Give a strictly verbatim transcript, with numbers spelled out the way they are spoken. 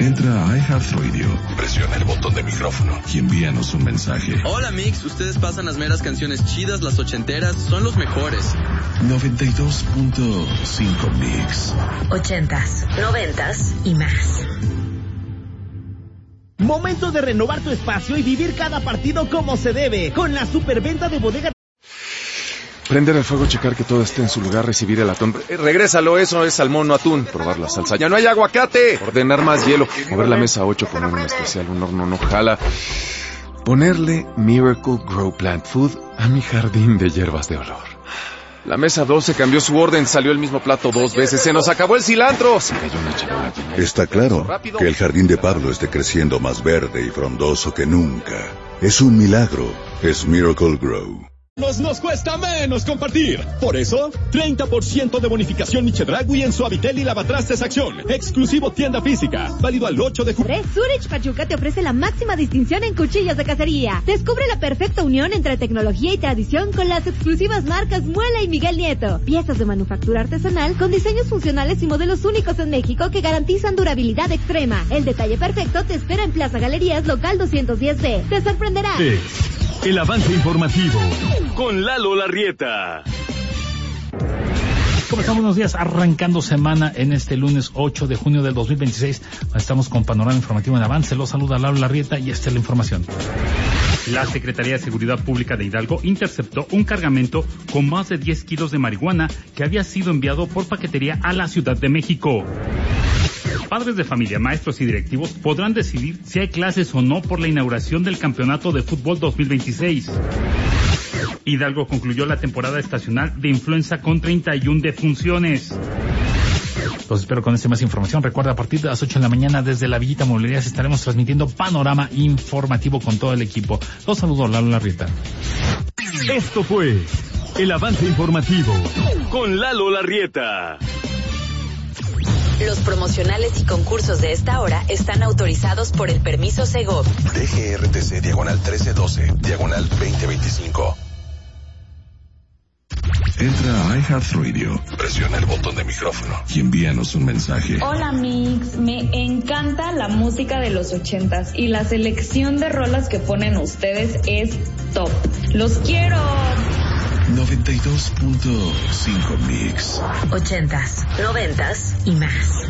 Entra a iHeartRadio, presiona el botón de micrófono y envíanos un mensaje. Hola Mix, ustedes pasan las meras canciones chidas, las ochenteras, son los mejores. noventa y dos punto cinco Mix. Ochentas, noventas y más. Momento de renovar tu espacio y vivir cada partido como se debe, con la superventa de Bodega. Prender el fuego, checar que todo esté en su lugar, recibir el atún. Eh, regrésalo, eso es salmón, no atún. Probar la salsa. ¡Ya no hay aguacate! Ordenar más hielo. Mover la mesa ocho, poner un especial, un horno no jala. Ponerle Miracle Grow Plant Food a mi jardín de hierbas de olor. La mesa doce cambió su orden, salió el mismo plato dos veces. ¡Se nos acabó el cilantro! Se cayó una charola llena de... Está claro que el jardín de Pablo esté creciendo más verde y frondoso que nunca. Es un milagro. Es Miracle Grow. Nos, nos cuesta menos compartir. Por eso, treinta por ciento de bonificación Chedraui en Suavitel y Lavatrastes Acción. Exclusivo tienda física. Válido al ocho de julio. Zurich Pachuca te ofrece la máxima distinción en cuchillos de cacería. Descubre la perfecta unión entre tecnología y tradición con las exclusivas marcas Muela y Miguel Nieto. Piezas de manufactura artesanal con diseños funcionales y modelos únicos en México que garantizan durabilidad extrema. El detalle perfecto te espera en Plaza Galerías, local doscientos diez B. Te sorprenderá. Sí. El avance informativo con Lalo Larrieta. ¿Cómo estamos? Buenos días, arrancando semana en este lunes ocho de junio del dos mil veintiséis. Estamos con Panorama Informativo en Avance. Los saluda Lalo Larrieta y esta es la información. La Secretaría de Seguridad Pública de Hidalgo interceptó un cargamento con más de diez kilos de marihuana que había sido enviado por paquetería a la Ciudad de México. Padres de familia, maestros y directivos podrán decidir si hay clases o no por la inauguración del Campeonato de Fútbol dos mil veintiséis. Hidalgo concluyó la temporada estacional de influenza con treinta y una defunciones. Los espero con esta más información. Recuerda, a partir de las ocho de la mañana desde la Villita Mobiliarias estaremos transmitiendo Panorama Informativo con todo el equipo. Los saludo, Lalo Larrieta. Esto fue el avance informativo con Lalo Larrieta. Los promocionales y concursos de esta hora están autorizados por el permiso Segov. D G R T C diagonal trece doce, diagonal veinte veinticinco. Entra a iHeartRadio, presiona el botón de micrófono y envíanos un mensaje. Hola Mix, me encanta la música de los ochentas y la selección de rolas que ponen ustedes es top. ¡Los quiero! noventa y dos punto cinco Mix. Ochentas, noventas y más.